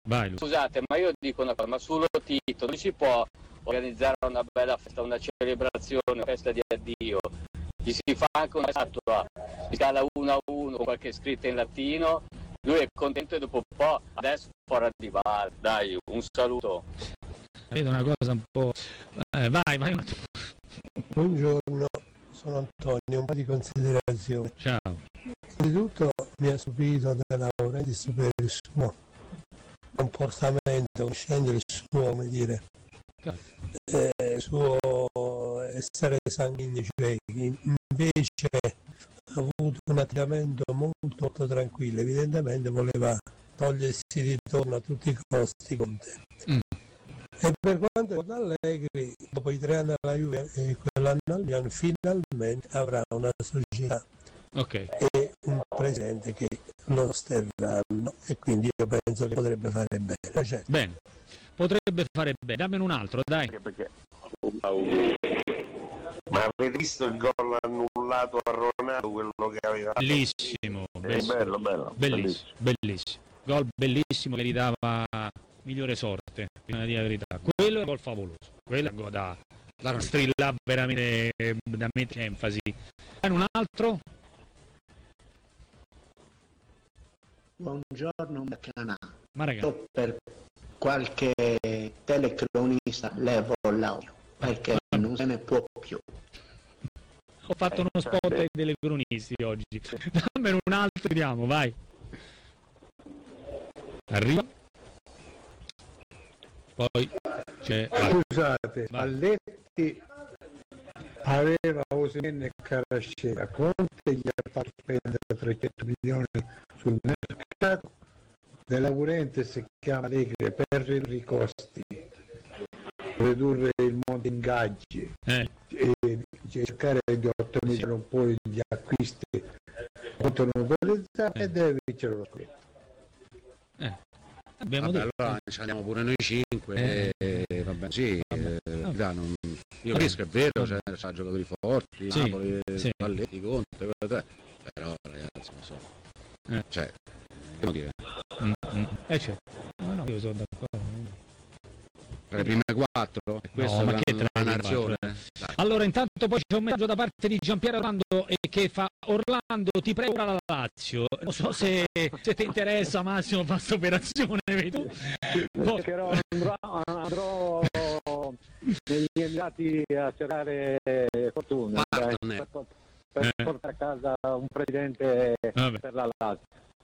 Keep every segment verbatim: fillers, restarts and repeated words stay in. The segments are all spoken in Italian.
Vai, scusate, ma io dico una cosa, ma sullo Tito non si può organizzare una bella festa, una celebrazione, una festa di addio, gli si fa anche una statua, si scala uno a uno con qualche scritta in latino, lui è contento e dopo un po' adesso fuori di bar, dai, un saluto. Vedo una cosa un po'... Eh, vai, vai. Buongiorno, sono Antonio, un po' di considerazione. Ciao. Innanzitutto mi ha stupito De Laurentiis per il suo comportamento, conoscendo il suo, come dire, eh, il suo essere sanguigno, cioè invece ha avuto un atteggiamento molto, molto tranquillo, evidentemente voleva togliersi di torno a tutti i costi contenti. Mm. E per quanto riguarda Allegri, dopo i tre anni alla Juve e quell'anno al Milan, finalmente avrà una società okay. e un presidente che lo sosterranno, e quindi io penso che potrebbe fare bene. Certo. Bene, potrebbe fare bene. Dammene un altro, dai. Perché... Ma avete visto il gol annullato a Ronaldo, quello che aveva? Bellissimo, bellissimo. È bello, bello, bellissimo, bellissimo. Gol bellissimo che gli dava migliore sorte, bisogna dire la verità. Quello è un gol favoloso, quello è da, da strillare veramente, da mettere enfasi. E un altro? Buongiorno Baccanà. Ma ragazzi, io per qualche telecronista levo l'audio perché non se ne può più. Ho fatto uno spot ai telecronisti oggi. Dammene un altro, vediamo, vai. Arriva. Poi c'è... Scusate, Spalletti aveva Osimhen e Kvaratskhelia, Conte gli ha fatto spendere trecento milioni sul mercato, De Laurentiis si chiama Allegri per ridurre i costi, ridurre il monte ingaggi eh. e cercare di ottimizzare un po' gli acquisti contro monopolizzare eh. e deve vincere lo scudetto. Eh. Abbiamo vabbè, detto. allora ci andiamo pure noi cinque eh. e vabbè, sì, vabbè. Eh, da, non, io capisco, è vero, c'è, c'è giocatori forti, sì, Napoli, sì. Spalletti, Conte, però ragazzi, non so, eh. cioè, devo dire. Mm, mm. Eh certo, no, no, io sono d'accordo. Tra le prime quattro, e questo no, ma è che una, una nazione. Allora, intanto poi c'è un messaggio da parte di Giampiero Orlando e che fa: Orlando, ti prego ora la Lazio. Non so se, se ti interessa, Massimo, fa questa operazione, vedi tu? Però andrò, andrò negli Emirati a cercare fortuna per, per eh. portare a casa un presidente Vabbè. per la Lazio.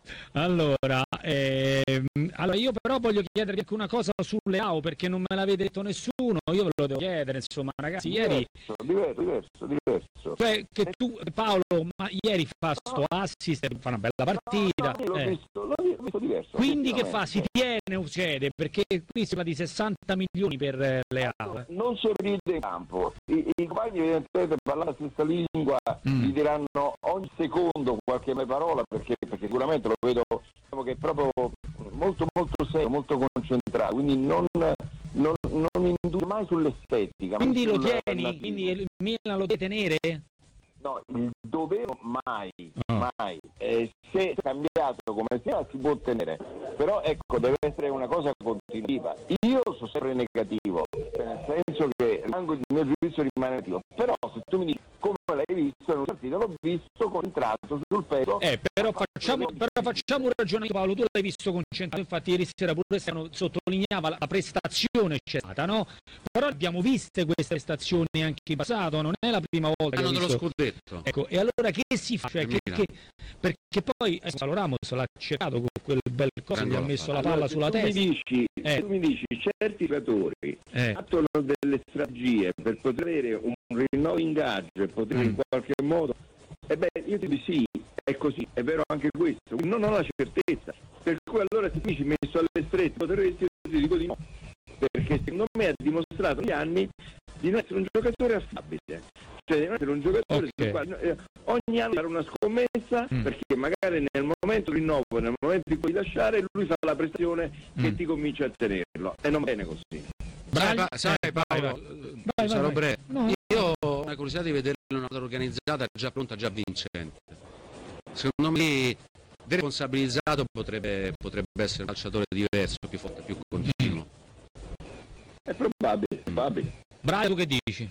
Allora, ehm, allora, io però voglio chiedervi anche una cosa sulle A O, perché non me l'avete detto nessuno, io ve lo devo chiedere, insomma, ragazzi, diverso, ieri... Diverso, diverso, diverso. Cioè, che tu, Paolo, ma ieri fa sto assist, fa una bella partita... No, no, l'ho, eh. visto, l'ho visto diverso. Quindi che fa? Si tiene o cede? Perché qui si parla di sessanta milioni per le A O. Non c'è ride in campo, i, i compagni evidentemente parlano la stessa lingua, mm. gli diranno ogni secondo qualche parola, perché, perché sicuramente lo vedo, diciamo che è proprio molto molto serio, molto concentrato, quindi non, non, non induce mai sull'estetica. Quindi lo tieni? Quindi il Milan lo deve tenere? No, il dovere mai, oh. mai. Eh, se è cambiato come sia si può tenere, però ecco, deve essere una cosa continua. Io sono sempre negativo, nel senso che il mio giudizio rimane negativo, però se tu mi dici come l'hai visto in un partito, l'ho visto concentrato sul peso. Eh, però facciamo, però facciamo un ragionamento, Paolo, tu l'hai visto concentrato, infatti ieri sera pure Stefano sottolineava la, la prestazione c'è stata, no? Però abbiamo viste queste prestazioni anche in passato, non è la prima volta hanno che dello visto... scudetto. Ecco, e allora che si fa? Cioè, che, che, perché poi eh, Ramos l'ha cercato con quel bel coso, gli ha messo la palla allora, sulla tu testa. Mi dici, eh. Tu mi dici certi giocatori eh. attuano delle strategie per poter avere un rinnovo ingaggio e poter mm. in qualche modo, e beh, io ti dico sì, è così, è vero anche questo, non ho la certezza, per cui allora se mi ci messo alle strette potresti, ti dico di no, perché secondo me ha dimostrato negli anni di non essere un giocatore affabile, cioè di non essere un giocatore okay. quale, eh, ogni anno fare una scommessa mm. perché magari nel momento di rinnovo, nel momento in cui lasciare, lui fa la prestazione mm. che ti convince a tenerlo, e non bene così. Sai, pa- sai eh, Paolo, vai, vai. sarò Vai, breve. no. Io ho una curiosità di vederlo in una organizzata già pronta, già vincente. Secondo me Deresponsabilizzato potrebbe, potrebbe essere un calciatore diverso, più forte, più continuo. È probabile, probabile. Braio, tu che dici?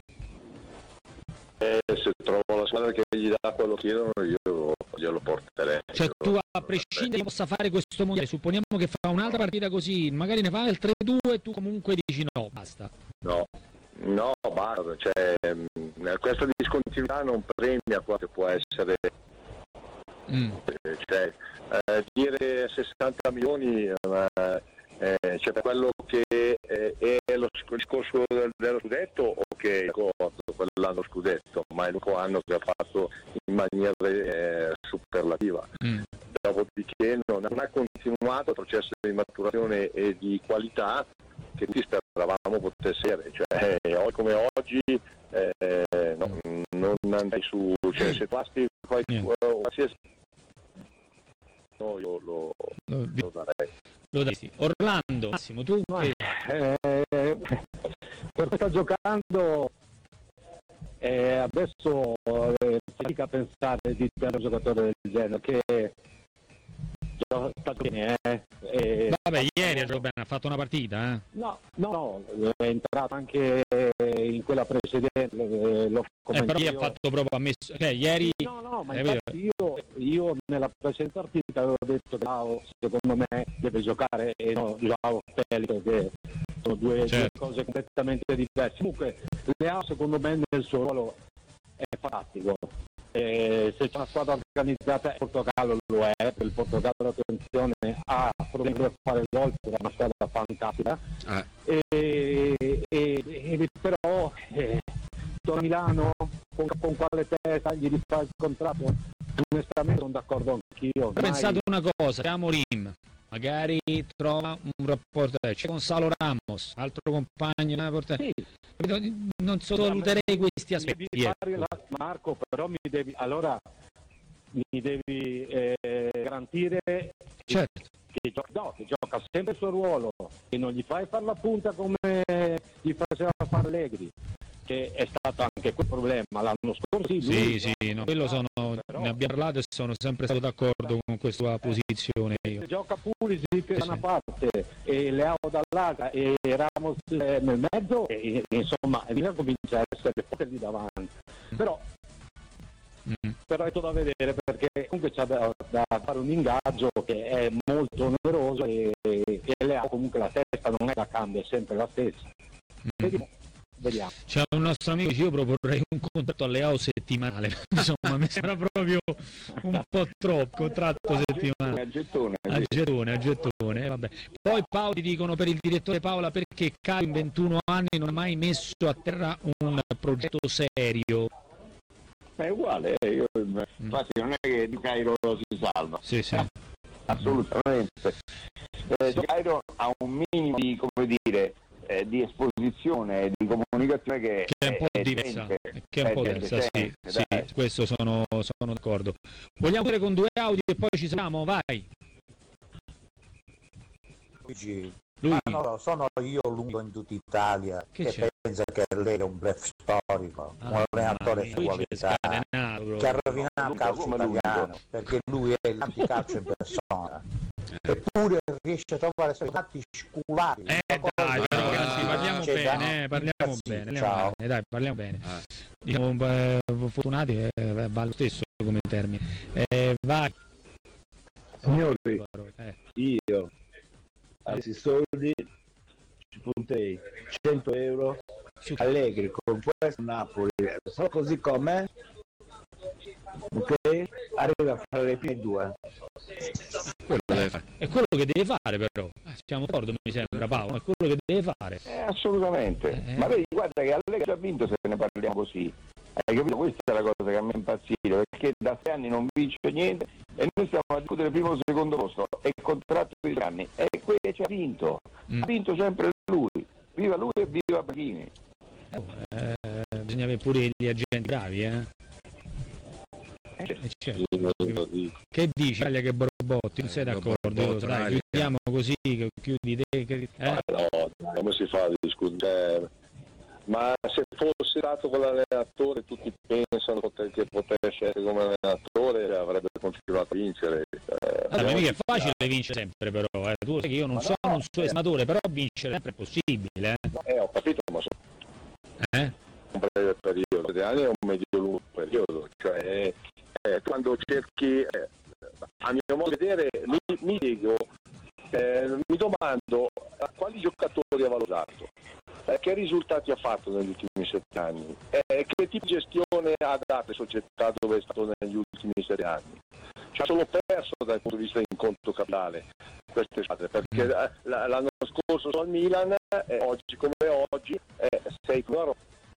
Eh, se trovo la squadra che gli dà quello che chiedono, io glielo porterei. Cioè tu, a prescindere che possa fare questo mondiale, supponiamo che fa un'altra partita così, magari ne fa il tre due e tu comunque dici no, basta. No, no, basta, cioè, mh, questa discontinuità non premia quanto può essere. Mm. Cioè, eh, dire sessanta milioni eh, eh, cioè per quello che eh, è lo discorso del, dello scudetto, o che quell'anno scudetto, ma è l'unico anno che ha fatto in maniera eh, superlativa. Mm. Dopodiché non, non ha continuato il processo di maturazione e di qualità che tutti speravamo potesse essere. Cioè, eh, come oggi eh, no, non andai su, cioè, se tu aspi poi qualsiasi no, io lo, lo, lo darei. Lo daresti. Orlando, Massimo, tu che... eh, per sta giocando eh, adesso eh, fatica a pensare di un giocatore del genere che sta bene, eh. E... Vabbè, ieri ha giocato bene, ha fatto una partita, eh. No, no, no, è entrato anche in quella precedente, l'ho eh, però io... ha fatto proprio ammesso, ok, ieri... No, no, ma infatti io, io nella precedente partita avevo detto che Leao, secondo me, deve giocare e no, Joao Felix, che sono due, certo. due cose completamente diverse. Comunque, Leao, secondo me, nel suo ruolo è fantastico. Eh, se c'è una squadra organizzata, il Portogallo lo è, il Portogallo, attenzione, ha problemi per fare gol, è una squadra fantastica, ah. e, e, e, però eh, torna a Milano con, con quale testa gli rifà il contratto? Onestamente sono d'accordo anch'io. Ho mai... pensato una cosa, chiamo Rim, magari trova un rapporto, c'è Gonzalo Ramos, altro compagno, sì. Non sottovaluterei questi aspetti. La... Marco, però mi devi, allora mi devi eh, garantire certo. che, gioca, no, che gioca sempre il suo ruolo, che non gli fai fare la punta come gli faceva fare Allegri, che è stato anche quel problema l'anno scorso. Lui, sì, sì, no, quello sono, però... ne abbiamo parlato e sono sempre stato d'accordo con questa posizione. Io. Se gioca Pulisic da una parte e Leao dall'altra e Ramos nel mezzo, e, insomma, e comincia a essere forte lì davanti. Però, mm. però è tutto da vedere, perché comunque c'è da, da fare un ingaggio che è molto oneroso e, e Leao comunque la testa non è da cambio, è sempre la stessa. Mm. Vediamo. Vediamo. C'è un nostro amico, io proporrei un contratto a Leao settimanale, insomma mi sembra proprio un po' troppo, contratto settimanale. A gettone. A gettone, a gettone, vabbè. Poi Paolo, ti dicono per il direttore Paola, perché Caio in ventuno anni non ha mai messo a terra un progetto serio. È uguale, eh, io, infatti non è che Di Cairo si salva. Sì, sì. Assolutamente. Eh, Di Cairo ha un minimo di, come dire, Eh, di esposizione e di comunicazione che, che è un po' è diversa, decente, che è un po' diversa, sì, sì, questo sono, sono d'accordo. Vogliamo vedere con due audio e poi ci siamo, vai. Luigi, Lui. Ah, no, sono io l'unico in tutta Italia che, che pensa che lei è un bluff storico, ah, un allenatore di qualità che ha rovinato il calcio italiano, perché lui è l'anticalcio in persona. Eppure riesce a trovare soltanti sculati. Eh dai, però ragazzi, parliamo bene, eh, parliamo bene, ciao. Bene, dai, parliamo bene. Ah. Diciamo eh, fortunati, eh, va lo stesso come termine. Eh, vai. Signori, eh. io a questi soldi ci punterei cento euro Allegri con questo Napoli, solo così com'è, ok? Arriva a fare le prime due. Quello deve fare. È quello che deve fare, però siamo d'accordo, mi sembra, Paolo, è quello che deve fare. Eh, assolutamente, eh. Ma vedi, guarda che Allegri ha vinto se ne parliamo così. Hai capito? Questa è la cosa che a me impazzire, perché da sei anni non vince niente e noi stiamo a discutere primo o secondo posto e il contratto di tre anni, e quello ci ha vinto, mm. ha vinto sempre lui, viva lui e viva Pachini. Eh, bisogna avere pure gli agenti bravi, eh? Eh, certo. Che dici? Italia che Borbotti, non sei d'accordo? Dai, chiudiamo così, che chiudi te. Che... Eh? No, come si fa a discutere? ma se fosse stato quell'allenatore tutti pensano che potesse essere come allenatore avrebbe continuato a vincere. Eh, allora, mica è facile vincere sempre però, eh. Tu sai che io non ma sono no, un suo estimatore, però vincere sempre è possibile. Eh, eh ho capito, ma so... eh? un breve periodo, tre anni è un medio-lungo periodo, cioè eh, eh, quando cerchi, eh, a mio modo di vedere, mi, mi dico, eh, mi domando a quali giocatori ha valutato. Eh, che risultati ha fatto negli ultimi sette anni? Eh, che tipo di gestione ha dato le società dove è stato negli ultimi sette anni? Ci ha solo perso dal punto di vista in conto capitale queste squadre, perché eh, l'anno scorso al Milan, eh, oggi come oggi, eh, sei con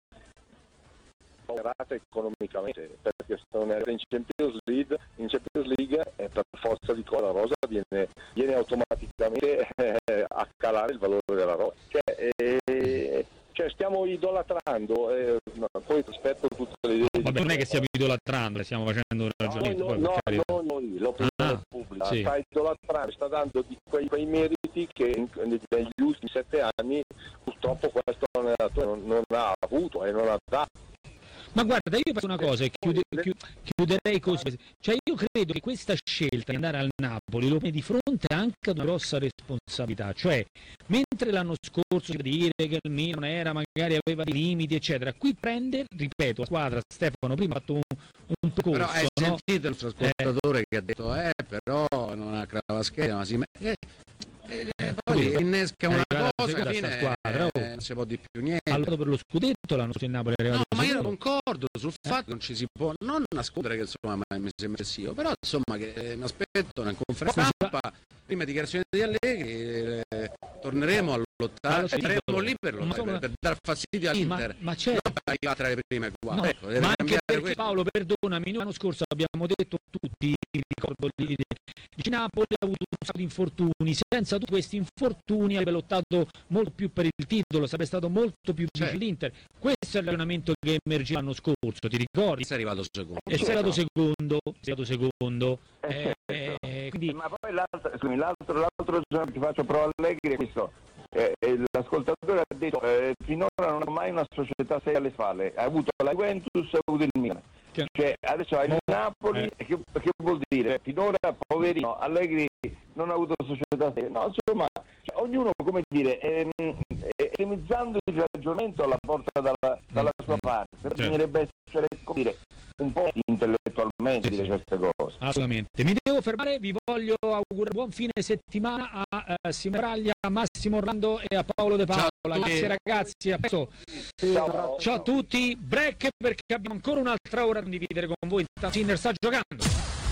operata economicamente, perché sono in Champions League, in Champions League eh, per forza di cosa la rosa viene, viene automaticamente eh, a calare il valore della rosa. Cioè, eh, cioè stiamo idolatrando, eh, no, poi rispetto a tutte le idee. Vabbè, non è che stiamo idolatrando, stiamo facendo un ragionamento. No, no, no, no, noi, l'opinione ah, pubblica sì. sta idolatrando, sta dando di quei, quei meriti che in, negli ultimi sette anni purtroppo questo allenatore non, non ha avuto e non ha dato. Ma guarda, io penso una cosa e chiude, chiuderei così. Cioè io credo che questa scelta di andare al Napoli lo pone di fronte anche ad una grossa responsabilità. Cioè, mentre l'anno scorso si dire che il Milan era, magari aveva dei limiti, eccetera, qui prende, ripeto, la squadra, Stefano prima ha fatto un, un percorso. Però hai no? sentito il suo ascoltatore eh. che ha detto, eh, però non ha Cravaschelli, ma si mette... Eh, eh, poi innesca una eh, cosa alla fine squadra, oh. eh, non si può di più niente. Allora per lo scudetto l'anno scorso in Napoli è arrivato. No, ma io concordo sul fatto che non ci si può non nascondere che insomma mi sembra eccessivo, però insomma che eh, mi aspetto una conferenza stampa prima dichiarazione di Allegri, eh, torneremo a lottare, saremo lì per, lottare, per, per dar fastidio all'Inter, ma, ma certo. non per arrivare le prime qua. No, ecco, ma anche perché questo. Paolo, perdonami, noi l'anno scorso abbiamo detto tutti, ricordo di Napoli ha avuto un sacco di infortuni, senza tutti questi infortuni avrebbe lottato molto più per il titolo, sarebbe stato molto più vicino all'Inter. Questo è il ragionamento che emergeva l'anno scorso, ti ricordi? Sei arrivato secondo. E sei arrivato secondo, sei arrivato secondo. Eh, eh, quindi... Ma poi l'altro, scusami, l'altro, l'altro giorno che faccio pro Allegri è questo. Eh, eh, l'ascoltatore ha detto eh, finora non ha mai una società seria alle spalle, ha avuto la Juventus, ha avuto il Milan, cioè adesso hai il Napoli, eh. che, che vuol dire? Finora poverino Allegri non ha avuto società seria, no, insomma cioè, ognuno, come dire, ehm, estremizzando il ragionamento alla porta dalla, dalla sua parte, per bisognerebbe essere, come dire, un po' intellettualmente dire certe cose. Assolutamente. Mi devo fermare, vi voglio augurare buon fine settimana a uh, Simone Braglia, a Massimo Orlando e a Paolo De Paola. Grazie ragazzi, a presto. Ciao, ciao a tutti, break perché abbiamo ancora un'altra ora da condividere con voi. Sinner sta giocando.